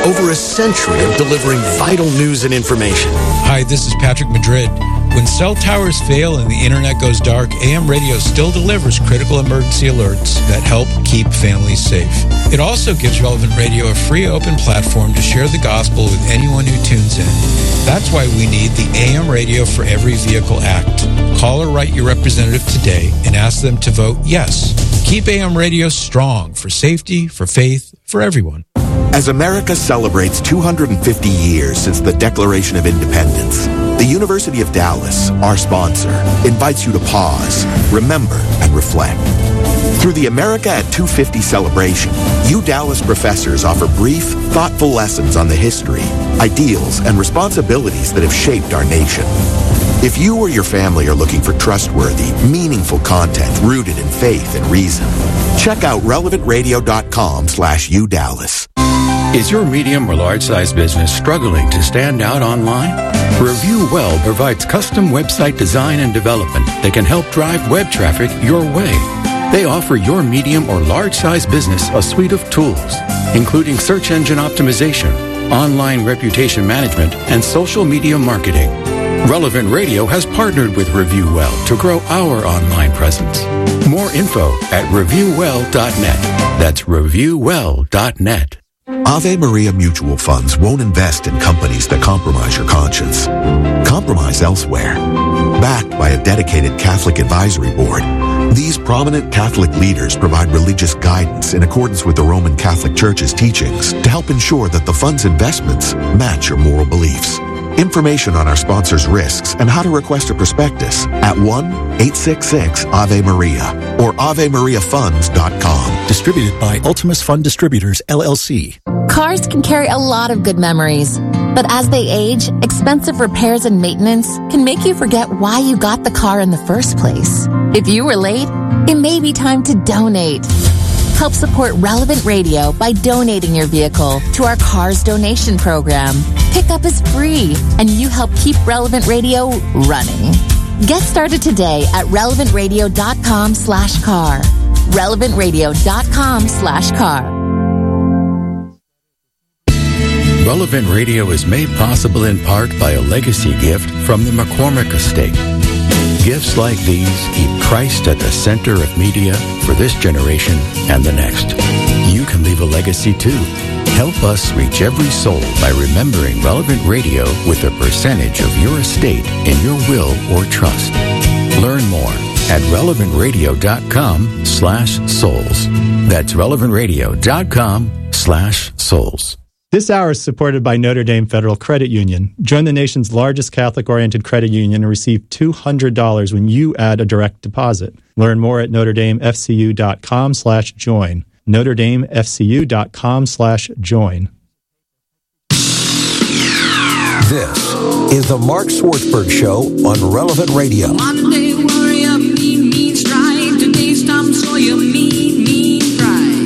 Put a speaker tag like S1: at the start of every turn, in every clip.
S1: over a century of delivering vital news and information.
S2: Hi, this is Patrick Madrid. When cell towers fail and the internet goes dark, AM radio still delivers critical emergency alerts that help keep families safe. It also gives Relevant Radio a free open platform to share the gospel with anyone who tunes in. That's why we need the AM Radio for Every Vehicle Act. Call or write your representative today and ask them to vote yes. Keep AM radio strong for safety, for faith, for everyone.
S3: As America celebrates 250 years since the Declaration of Independence, the University of Dallas, our sponsor, invites you to pause, remember, and reflect. Through the America at 250 celebration, U Dallas professors offer brief, thoughtful lessons on the history, ideals, and responsibilities that have shaped our nation. If you or your family are looking for trustworthy, meaningful content rooted in faith and reason, check out relevantradio.com/UDallas.
S4: Is your medium or large-size business struggling to stand out online? Review Well provides custom website design and development that can help drive web traffic your way. They offer your medium or large-size business a suite of tools, including search engine optimization, online reputation management, and social media marketing. Relevant Radio has partnered with Review Well to grow our online presence. More info at reviewwell.net. That's reviewwell.net.
S3: Ave Maria Mutual Funds won't invest in companies that compromise your conscience. Compromise elsewhere. Backed by a dedicated Catholic advisory board, these prominent Catholic leaders provide religious guidance in accordance with the Roman Catholic Church's teachings to help ensure that the fund's investments match your moral beliefs. Information on our sponsors' risks and how to request a prospectus at 1-866-AVE-MARIA or AveMariaFunds.com.
S5: Distributed by Ultimus Fund Distributors, LLC.
S6: Cars can carry a lot of good memories, but as they age, expensive repairs and maintenance can make you forget why you got the car in the first place. If you were late, it may be time to donate. Help support Relevant Radio by donating your vehicle to our Cars Donation Program. Pickup is free, and you help keep Relevant Radio running. Get started today at relevantradio.com/car. relevantradio.com/car.
S4: Relevant Radio is made possible in part by a legacy gift from the McCormick Estate. Gifts like these keep Christ at the center of media for this generation and the next. You can leave a legacy too. Help us reach every soul by remembering Relevant Radio with a percentage of your estate in your will or trust. Learn more at relevantradio.com/souls. That's relevantradio.com/souls.
S7: This hour is supported by Notre Dame Federal Credit Union. Join the nation's largest Catholic-oriented credit union and receive $200 when you add a direct deposit. Learn more at NotreDameFCU.com/join. NotreDameFCU.com/join.
S5: This is the Mark Swartzberg Show on Relevant Radio.
S8: Monday warrior, mean strike. Today's Tom Sawyer, mean pride.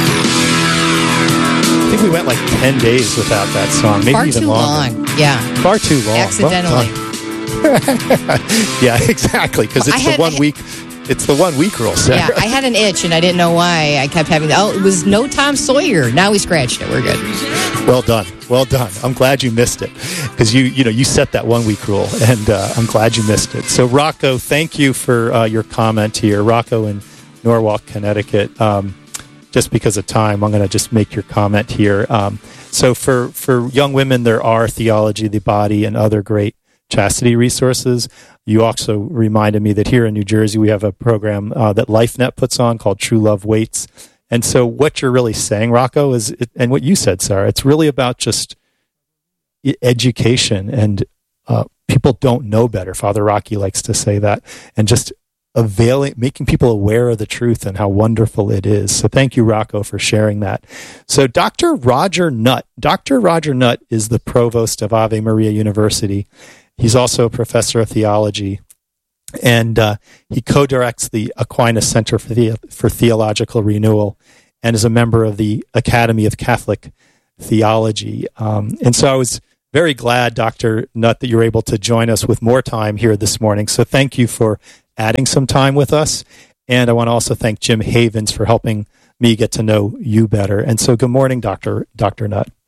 S7: I think we went like 10 days without that song, maybe
S9: Far
S7: even
S9: too
S7: longer.
S9: long. Yeah.
S7: Far too long.
S9: Accidentally.
S7: Yeah, exactly, because it's the 1 week. It's the 1 week rule, Sarah.
S9: Yeah, I had an itch and I didn't know why. I kept having, it was no Tom Sawyer. Now we scratched it. We're good.
S7: Well done. Well done. I'm glad you missed it because you set that 1 week rule, and I'm glad you missed it. So, Rocco, thank you for your comment here. Rocco in Norwalk, Connecticut. Just because of time, I'm going to just make your comment here. So for young women, there are Theology of the Body and other great chastity resources. You also reminded me that here in New Jersey, we have a program that LifeNet puts on called True Love Waits. And so what you're really saying, Rocco, is, and what you said, Sarah, it's really about just education, and people don't know better. Father Rocky likes to say that, and just making people aware of the truth and how wonderful it is. So thank you, Rocco, for sharing that. So Dr. Roger Nutt is the provost of Ave Maria University. He's also a professor of theology, and he co-directs the Aquinas Center for Theological Renewal and is a member of the Academy of Catholic Theology. And so I was very glad, Dr. Nutt, that you were able to join us with more time here this morning. So thank you for adding some time with us. And I want to also thank Jim Havens for helping me get to know you better. And so good morning, Dr. Nutt.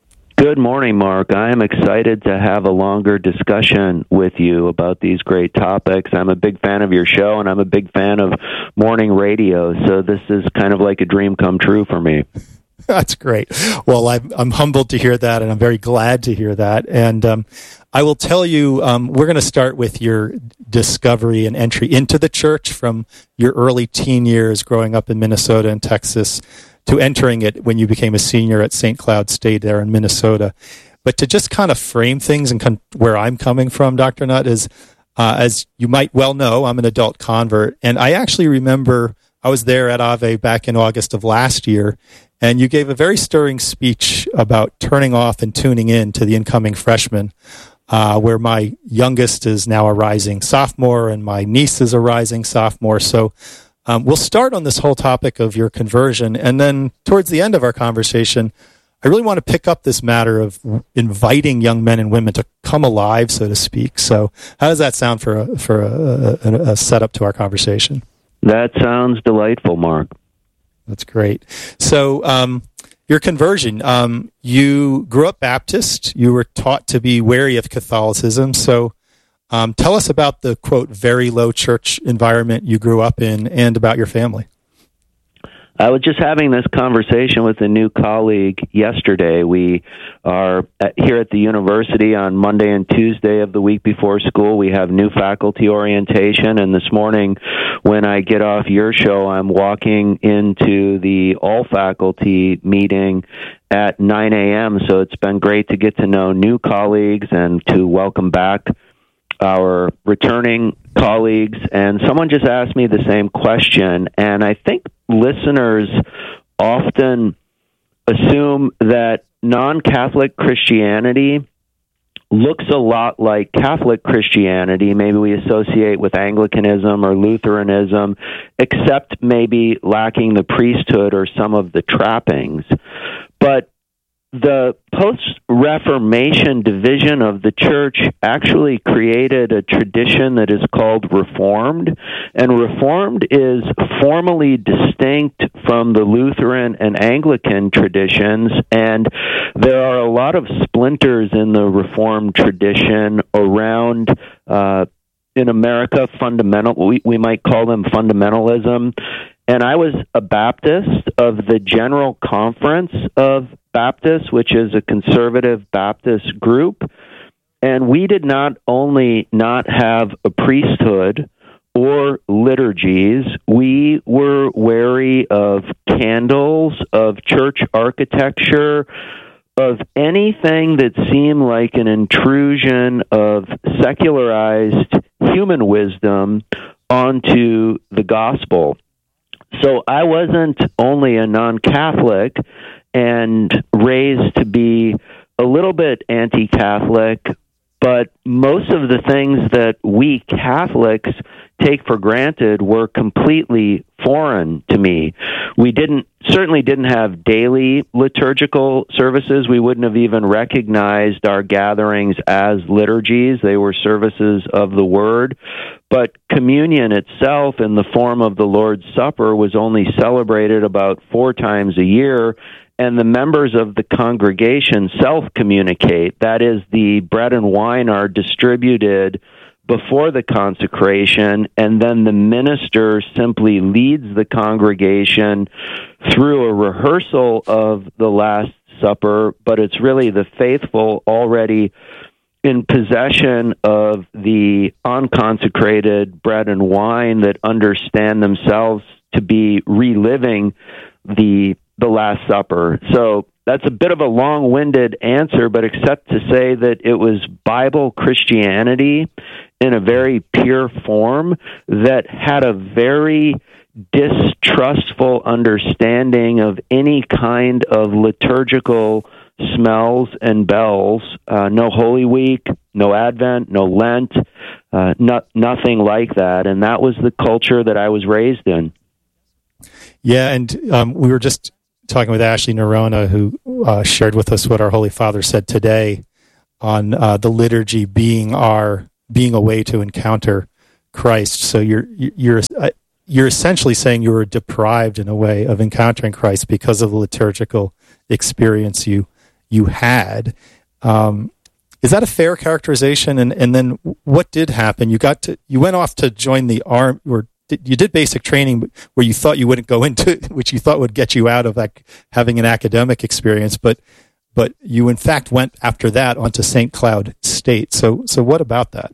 S10: Good morning, Mark. I am excited to have a longer discussion with you about these great topics. I'm a big fan of your show, and I'm a big fan of morning radio, so this is kind of like a dream come true for me.
S7: That's great. Well, I'm humbled to hear that, and I'm very glad to hear that. And I will tell you, we're going to start with your discovery and entry into the church from your early teen years growing up in Minnesota and Texas to entering it when you became a senior at St. Cloud State there in Minnesota. But to just kind of frame things and where I'm coming from, Dr. Nutt, is, as you might well know, I'm an adult convert. And I actually remember I was there at Ave back in August of last year, and you gave a very stirring speech about turning off and tuning in to the incoming freshmen, where my youngest is now a rising sophomore and my niece is a rising sophomore. So we'll start on this whole topic of your conversion, and then towards the end of our conversation, I really want to pick up this matter of inviting young men and women to come alive, so to speak. So how does that sound for a setup to our conversation?
S10: That sounds delightful, Mark.
S7: That's great. So your conversion, you grew up Baptist. You were taught to be wary of Catholicism. So tell us about the, quote, very low church environment you grew up in and about your family.
S10: I was just having this conversation with a new colleague yesterday. We are here at the university on Monday and Tuesday of the week before school. We have new faculty orientation, and this morning when I get off your show, I'm walking into the all-faculty meeting at 9 a.m., so it's been great to get to know new colleagues and to welcome back our returning colleagues. And someone just asked me the same question, and I think listeners often assume that non-Catholic Christianity looks a lot like Catholic Christianity. Maybe we associate with Anglicanism or Lutheranism, except maybe lacking the priesthood or some of the trappings. But the post-Reformation division of the church actually created a tradition that is called Reformed, and Reformed is formally distinct from the Lutheran and Anglican traditions, and there are a lot of splinters in the Reformed tradition around, in America, we might call them fundamentalism. And I was a Baptist of the General Conference of Baptists, which is a conservative Baptist group. And we did not only not have a priesthood or liturgies, we were wary of candles, of church architecture, of anything that seemed like an intrusion of secularized human wisdom onto the gospel. So I wasn't only a non-Catholic and raised to be a little bit anti-Catholic, but most of the things that we Catholics take for granted were completely foreign to me. We certainly didn't have daily liturgical services. We wouldn't have even recognized our gatherings as liturgies. They were services of the Word. But communion itself in the form of the Lord's Supper was only celebrated about 4 times a year, and the members of the congregation self-communicate. That is, the bread and wine are distributed before the consecration, and then the minister simply leads the congregation through a rehearsal of the Last Supper, but it's really the faithful already in possession of the unconsecrated bread and wine that understand themselves to be reliving the Last Supper. So that's a bit of a long-winded answer, but except to say that it was Bible Christianity in a very pure form that had a very distrustful understanding of any kind of liturgical smells and bells. No Holy Week, no Advent, no Lent, nothing like that. And that was the culture that I was raised in.
S7: Yeah, and we were just talking with Ashley Nerona, who shared with us what our Holy Father said today on the liturgy being a way to encounter Christ. So you're essentially saying you were deprived in a way of encountering Christ because of the liturgical experience you you had. Is that a fair characterization? And then what did happen? You went off to join the army, or you did basic training where you thought you wouldn't go into, which you thought would get you out of like having an academic experience, but you in fact went after that onto St. Cloud State. So what about that?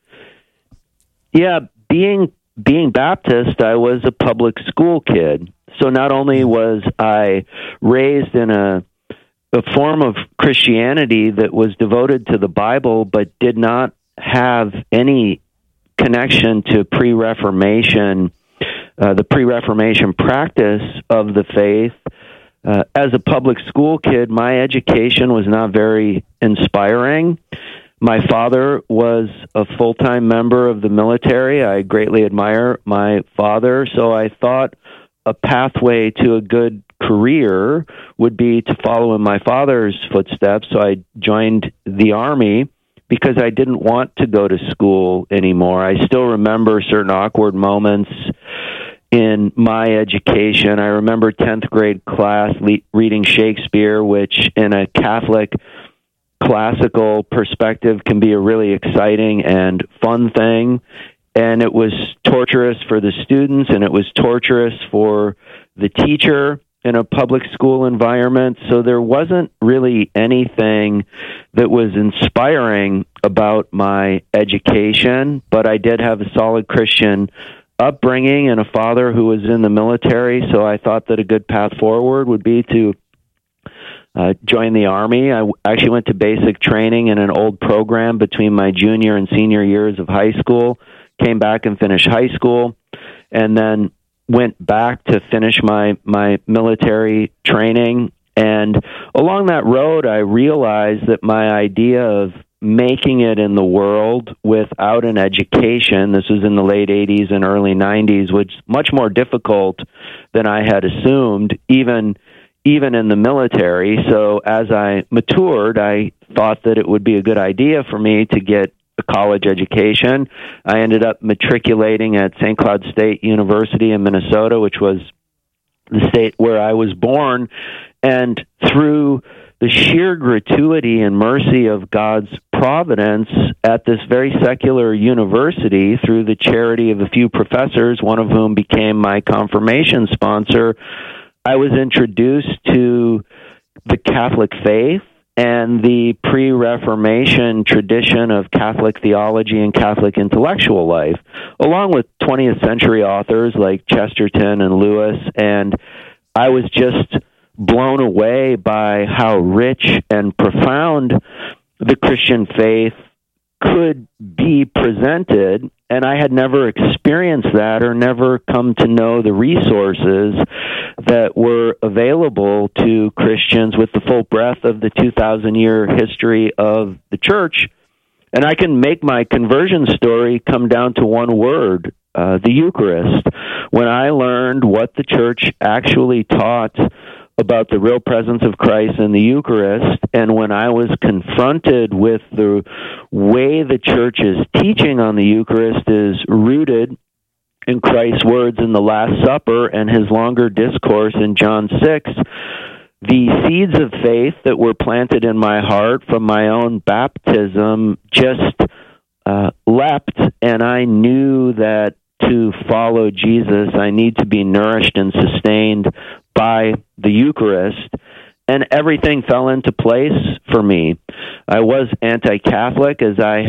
S10: Yeah, being Baptist, I was a public school kid. So not only was I raised in a form of Christianity that was devoted to the Bible, but did not have any connection to pre-Reformation, the pre-Reformation practice of the faith. As a public school kid, my education was not very inspiring. My father was a full-time member of the military. I greatly admire my father, so I thought a pathway to a good career would be to follow in my father's footsteps. So I joined the Army because I didn't want to go to school anymore. I still remember certain awkward moments in my education. I remember 10th grade class reading Shakespeare, which in a Catholic classical perspective can be a really exciting and fun thing. And it was torturous for the students, and it was torturous for the teacher in a public school environment. So there wasn't really anything that was inspiring about my education, but I did have a solid Christian upbringing and a father who was in the military. So I thought that a good path forward would be to join the Army. I actually went to basic training in an old program between my junior and senior years of high school, came back and finished high school, and then went back to finish my military training. And along that road, I realized that my idea of making it in the world without an education, this was in the late 80s and early 90s, was much more difficult than I had assumed, even in the military. So as I matured, I thought that it would be a good idea for me to get a college education. I ended up matriculating at St. Cloud State University in Minnesota, which was the state where I was born. And through the sheer gratuity and mercy of God's providence at this very secular university, through the charity of a few professors, one of whom became my confirmation sponsor, I was introduced to the Catholic faith and the pre-Reformation tradition of Catholic theology and Catholic intellectual life, along with 20th century authors like Chesterton and Lewis. And I was just blown away by how rich and profound the Christian faith could be presented, and I had never experienced that or never come to know the resources that were available to Christians with the full breadth of the 2,000-year history of the church. And I can make my conversion story come down to one word, the Eucharist. When I learned what the church actually taught about the real presence of Christ in the Eucharist, and when I was confronted with the way the church's teaching on the Eucharist is rooted in Christ's words in the Last Supper and his longer discourse in John 6, the seeds of faith that were planted in my heart from my own baptism just leapt, and I knew that to follow Jesus, I need to be nourished and sustained by the Eucharist, and everything fell into place for me. I was anti-Catholic, as I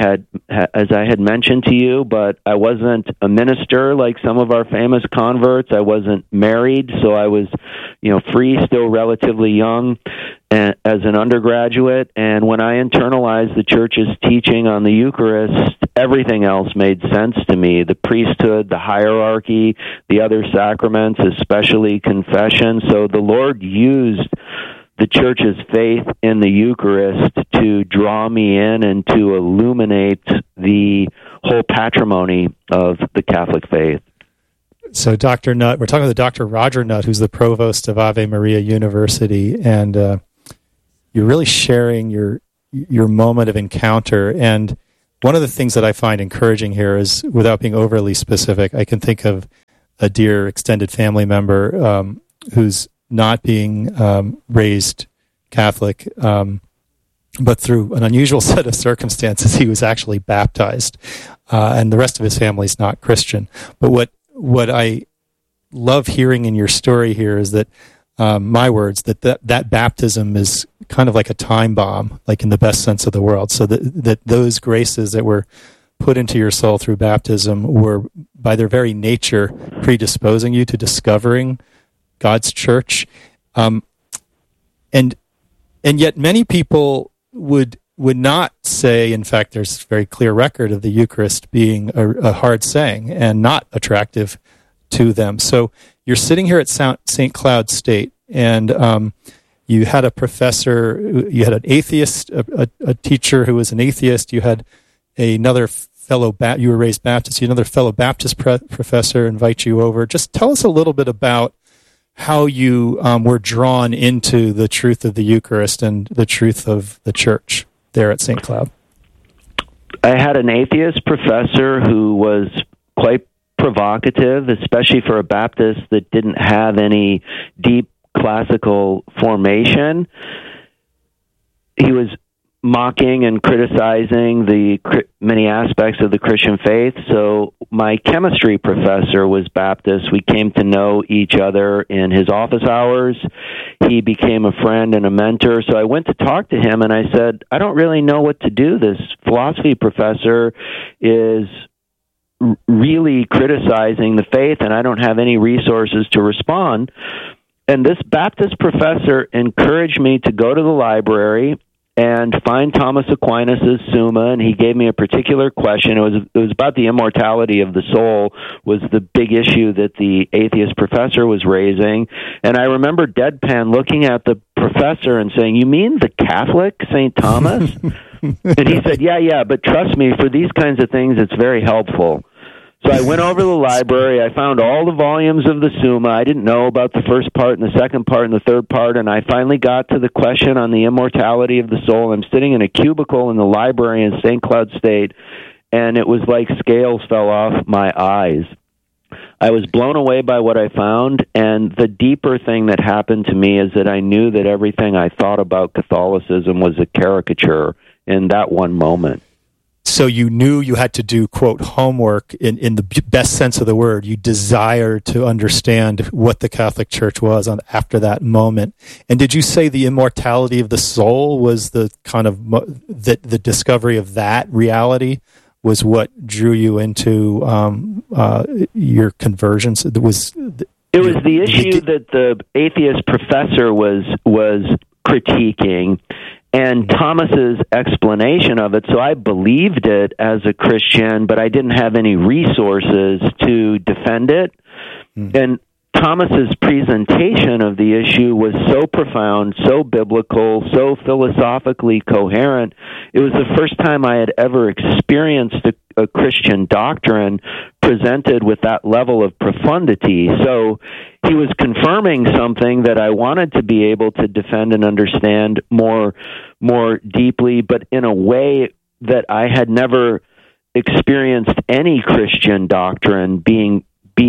S10: had mentioned to you, but I wasn't a minister like some of our famous converts. I wasn't married, so I was, free, still relatively young, as an undergraduate. And when I internalized the church's teaching on the Eucharist, everything else made sense to me. The priesthood, the hierarchy, the other sacraments, especially confession. So the Lord used the church's faith in the Eucharist to draw me in and to illuminate the whole patrimony of the Catholic faith.
S7: So Dr. Nutt, we're talking with Dr. Roger Nutt, who's the provost of Ave Maria University, and you're really sharing your moment of encounter. And one of the things that I find encouraging here is, without being overly specific, I can think of a dear extended family member who's not being raised Catholic, but through an unusual set of circumstances, he was actually baptized, and the rest of his family is not Christian. But what I love hearing in your story here is that, my words, that baptism is kind of like a time bomb, like in the best sense of the word. So that those graces that were put into your soul through baptism were, by their very nature, predisposing you to discovering God's church. And yet many people would not say, in fact, there's a very clear record of the Eucharist being a hard saying and not attractive to them. So you're sitting here at St. Cloud State, and you had a professor, you had an atheist, a teacher who was an atheist, you had another fellow, you were raised Baptist, you had another fellow Baptist professor invite you over. Just tell us a little bit about how you were drawn into the truth of the Eucharist and the truth of the church there at St. Cloud.
S10: I had an atheist professor who was quite provocative, especially for a Baptist that didn't have any deep classical formation. He was mocking and criticizing the many aspects of the Christian faith. So my chemistry professor was Baptist. We came to know each other in his office hours. He became a friend and a mentor. So I went to talk to him, and I said, I don't really know what to do. This philosophy professor is really criticizing the faith, and I don't have any resources to respond. And this Baptist professor encouraged me to go to the library and find Thomas Aquinas' Summa, and he gave me a particular question. It was about the immortality of the soul, was the big issue that the atheist professor was raising. And I remember deadpan looking at the professor and saying, "You mean the Catholic St. Thomas?" And he said, yeah, but trust me, for these kinds of things, it's very helpful. So I went over to the library. I found all the volumes of the Summa. I didn't know about the first part and the second part and the third part, and I finally got to the question on the immortality of the soul. I'm sitting in a cubicle in the library in St. Cloud State, and it was like scales fell off my eyes. I was blown away by what I found, and the deeper thing that happened to me is that I knew that everything I thought about Catholicism was a caricature in that one moment.
S7: So you knew you had to do, quote, homework in the best sense of the word. You desired to understand what the Catholic Church was after that moment. And did you say the immortality of the soul was the kind of the discovery of that reality was what drew you into your conversions? It was the
S10: issue that the atheist professor was critiquing, and Thomas's explanation of it. So I believed it as a Christian, but I didn't have any resources to defend it. And Thomas's presentation of the issue was so profound, so biblical, so philosophically coherent. It was the first time I had ever experienced a Christian doctrine presented with that level of profundity. So he was confirming something that I wanted to be able to defend and understand more deeply, but in a way that I had never experienced any Christian doctrine being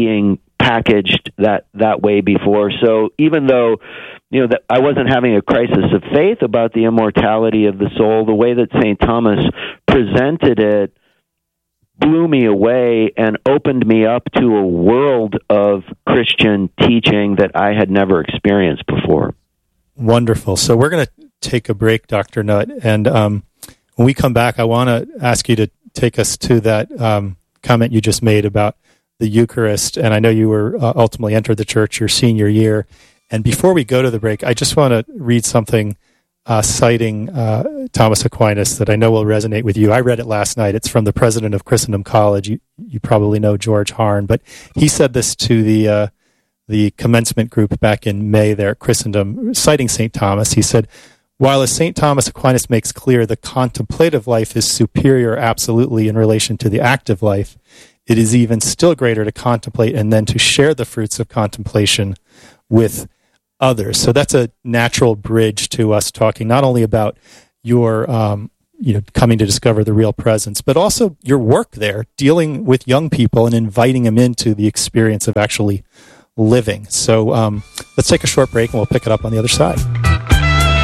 S10: packaged that way before. So even though that I wasn't having a crisis of faith about the immortality of the soul, the way that St. Thomas presented it blew me away and opened me up to a world of Christian teaching that I had never experienced before.
S7: Wonderful. So we're going to take a break, Dr. Nutt, and when we come back, I want to ask you to take us to that comment you just made about the Eucharist, and I know you were ultimately entered the church your senior year. And before we go to the break, I just want to read something citing Thomas Aquinas that I know will resonate with you. I read it last night. It's from the president of Christendom College. You probably know George Harn, but he said this to the commencement group back in May there at Christendom, citing St. Thomas. He said, "While as St. Thomas Aquinas makes clear the contemplative life is superior absolutely in relation to the active life, it is even still greater to contemplate and then to share the fruits of contemplation with others." So that's a natural bridge to us talking not only about your coming to discover the real presence, but also your work there, dealing with young people and inviting them into the experience of actually living. So let's take a short break and we'll pick it up on the other side.